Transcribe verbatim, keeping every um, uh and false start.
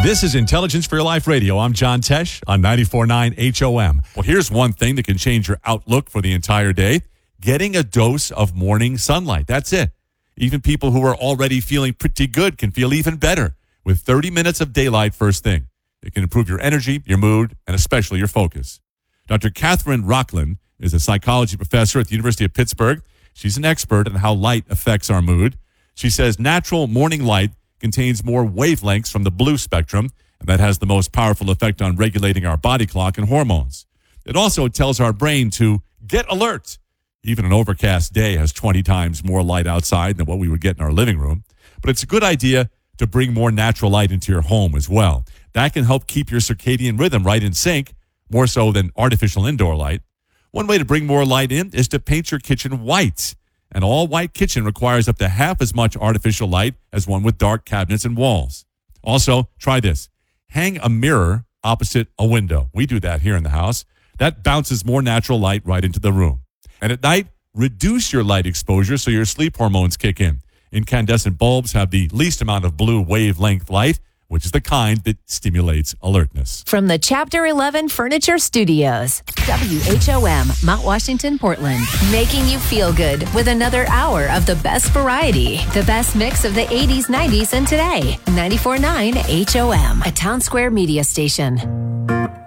This is Intelligence for Your Life Radio. I'm John Tesh on ninety-four point nine H O M. Well, here's one thing that can change your outlook for the entire day. Getting a dose of morning sunlight. That's it. Even people who are already feeling pretty good can feel even better with thirty minutes of daylight first thing. It can improve your energy, your mood, and especially your focus. Doctor Catherine Rocklin is a psychology professor at the University of Pittsburgh. She's an expert on how light affects our mood. She says natural morning light contains more wavelengths from the blue spectrum, and that has the most powerful effect on regulating our body clock and hormones. It also tells our brain to get alert. Even an overcast day has twenty times more light outside than what we would get in our living room. But it's a good idea to bring more natural light into your home as well. That can help keep your circadian rhythm right in sync, more so than artificial indoor light. One way to bring more light in is to paint your kitchen white. An all-white kitchen requires up to half as much artificial light as one with dark cabinets and walls. Also, try this. Hang a mirror opposite a window. We do that here in the house. That bounces more natural light right into the room. And at night, reduce your light exposure so your sleep hormones kick in. Incandescent bulbs have the least amount of blue wavelength light, which is the kind that stimulates alertness. From the Chapter eleven Furniture Studios, W H O M, Mount Washington, Portland, making you feel good with another hour of the best variety, the best mix of the eighties, nineties, and today. ninety-four point nine H O M, a Town Square media station.